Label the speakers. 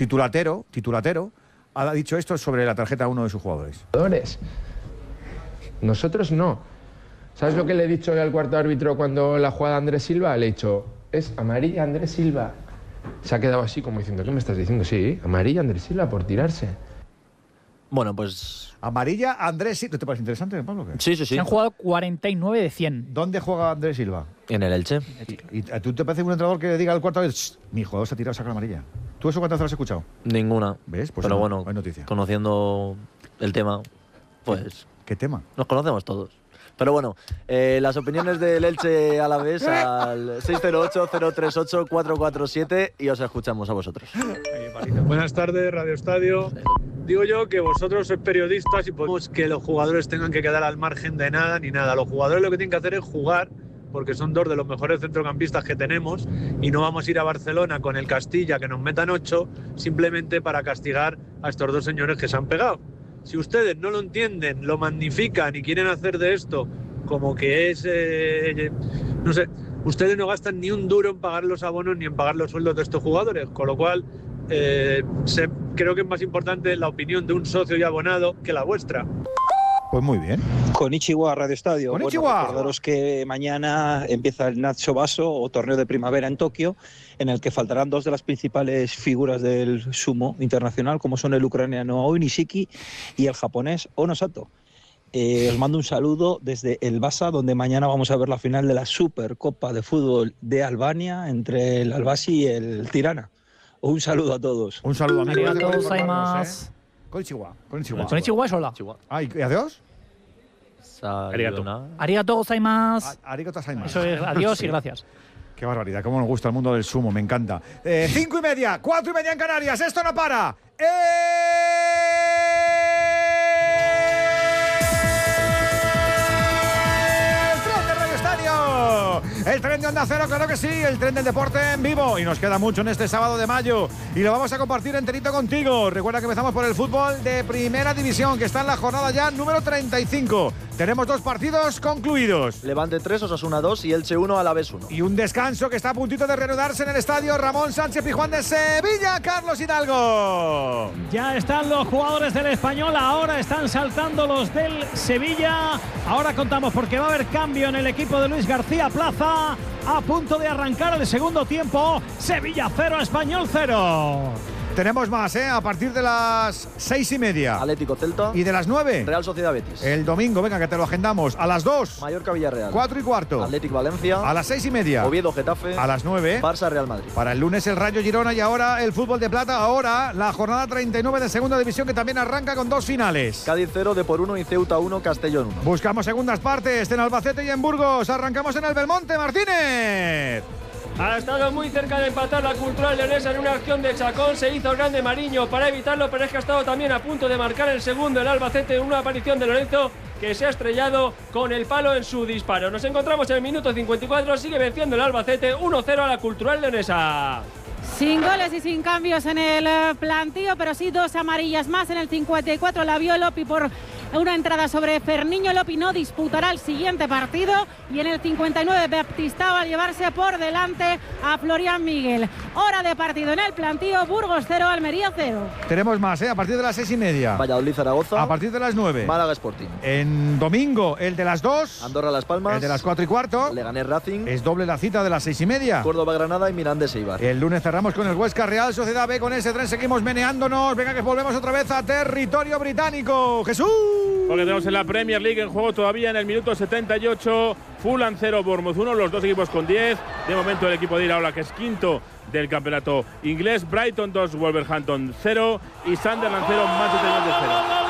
Speaker 1: titulatero, ha dicho esto sobre la tarjeta a uno de sus jugadores.
Speaker 2: Nosotros no. ¿Sabes lo que le he dicho al cuarto árbitro cuando la jugada a Andrés Silva? Le he dicho, es amarilla Andrés Silva. Se ha quedado así como diciendo, ¿qué me estás diciendo? Sí, amarilla Andrés Silva por tirarse.
Speaker 3: Bueno, pues...
Speaker 1: Amarilla Andrés Silva. ¿Te parece interesante, Pablo?
Speaker 3: Sí.
Speaker 4: Se han jugado 49 de 100.
Speaker 1: ¿Dónde juega Andrés Silva?
Speaker 3: En el Elche.
Speaker 1: ¿Y tú te parece un entrenador que diga al cuarto vez, mi jugador se ha tirado, saca la amarilla? ¿Tú eso cuántas veces lo has escuchado?
Speaker 3: Ninguna.
Speaker 1: ¿Ves? Pues
Speaker 3: pero
Speaker 1: no,
Speaker 3: bueno,
Speaker 1: hay noticia.
Speaker 3: Conociendo el tema, pues...
Speaker 1: ¿Qué tema?
Speaker 3: Nos conocemos todos. Pero bueno, las opiniones del Elche Alavés al 608-038-447 y os escuchamos a vosotros.
Speaker 5: Buenas tardes, Radio Estadio. Digo yo que vosotros sois periodistas y podemos que los jugadores tengan que quedar al margen de nada ni nada. Los jugadores lo que tienen que hacer es jugar, porque son dos de los mejores centrocampistas que tenemos y no vamos a ir a Barcelona con el Castilla que nos metan 8 simplemente para castigar a estos dos señores que se han pegado. Si ustedes no lo entienden, lo magnifican y quieren hacer de esto como que es, no sé, ustedes no gastan ni un duro en pagar los abonos ni en pagar los sueldos de estos jugadores, con lo cual creo que es más importante la opinión de un socio y abonado que la vuestra.
Speaker 1: Pues muy bien.
Speaker 6: Konnichiwa, Radio Estadio.
Speaker 1: Konnichiwa.
Speaker 6: Bueno, recordaros que mañana empieza el Nacho Baso o torneo de primavera en Tokio, en el que faltarán dos de las principales figuras del sumo internacional, como son el ucraniano Aoi Nishiki y el japonés Ono Sato. Os mando un saludo desde el Basa, donde mañana vamos a ver la final de la Supercopa de Fútbol de Albania entre el Albasi y el Tirana. Un saludo a todos.
Speaker 1: Un saludo, amigos.
Speaker 4: Arigatou gozaimasu.
Speaker 1: Konnichiwa.
Speaker 4: Konnichiwa es hola.
Speaker 1: Ah, ¿y adiós?
Speaker 4: Arigatou gozaimasu.
Speaker 1: Arigatou gozaimasu.
Speaker 4: Eso es adiós
Speaker 1: Sí.
Speaker 4: y gracias.
Speaker 1: Qué barbaridad, cómo nos gusta el mundo del sumo, me encanta. 5:30, 4:30 en Canarias, esto no para. El tren de Onda Cero, claro que sí, el tren del deporte en vivo. Y nos queda mucho en este sábado de mayo. Y lo vamos a compartir enterito contigo. Recuerda que empezamos por el fútbol de Primera División, que está en la jornada ya número 35. Tenemos 2 partidos concluidos.
Speaker 3: Levante 3, Osasuna 2 y Elche 1, Alavés 1.
Speaker 1: Y un descanso que está a puntito de reanudarse en el estadio Ramón Sánchez Pizjuán de Sevilla. Carlos Hidalgo.
Speaker 7: Ya están los jugadores del Español, ahora están saltando los del Sevilla. Ahora contamos porque va a haber cambio en el equipo de Luis García Plaza. A punto de arrancar el segundo tiempo. Sevilla 0, Español 0.
Speaker 1: Tenemos más, a partir de las 6:30.
Speaker 3: Atlético Celta.
Speaker 1: Y de las 9.
Speaker 3: Real Sociedad Betis.
Speaker 1: El domingo, venga, que te lo agendamos. A las 2.
Speaker 3: Mallorca Villarreal.
Speaker 1: 4:15.
Speaker 3: Atlético Valencia.
Speaker 1: A las 6:30.
Speaker 3: Oviedo Getafe.
Speaker 1: A las 9.
Speaker 3: Barça Real Madrid.
Speaker 1: Para el lunes el Rayo Girona y ahora el fútbol de plata. Ahora la jornada 39 de segunda división, que también arranca con 2 finales.
Speaker 3: Cádiz 0, Depor 1 y Ceuta 1, Castellón 1.
Speaker 1: Buscamos segundas partes en Albacete y en Burgos. Arrancamos en el Belmonte, Martínez.
Speaker 8: Ha estado muy cerca de empatar la Cultural Leonesa en una acción de Chacón. Se hizo grande Mariño para evitarlo, pero es que ha estado también a punto de marcar el segundo el Albacete en una aparición de Lorenzo, que se ha estrellado con el palo en su disparo. Nos encontramos en el minuto 54, sigue venciendo el Albacete 1-0 a la Cultural Leonesa.
Speaker 9: Sin goles y sin cambios en el plantío, pero sí 2 amarillas más. En el 54 la vio Lopi por una entrada sobre Ferniño. Lopi no disputará el siguiente partido. Y en el 59 Baptista va a llevarse por delante a Florian Miguel. Hora de partido en el plantío. Burgos 0, Almería 0.
Speaker 1: Tenemos más, a partir de las 6:30.
Speaker 3: Valladolid Zaragoza.
Speaker 1: A partir de las 9.
Speaker 3: Málaga Sporting.
Speaker 1: En domingo el de las 2.
Speaker 3: Andorra Las Palmas.
Speaker 1: El de las 4:15.
Speaker 3: Leganés Racing.
Speaker 1: Es doble la cita de las 6:30.
Speaker 3: Córdoba Granada y Mirandés Eibar.
Speaker 1: El lunes cerramos con el Huesca Real Sociedad B. Con ese tren seguimos meneándonos. Venga, que volvemos otra vez a territorio británico. ¡Jesús!
Speaker 10: Porque tenemos en la Premier League en juego todavía en el minuto 78. Fulham 0, Bournemouth 1, los dos equipos con 10. De momento el equipo de Iraola, que es quinto del campeonato inglés. Brighton 2, Wolverhampton 0 y Sunderland 0, Manchester United 0.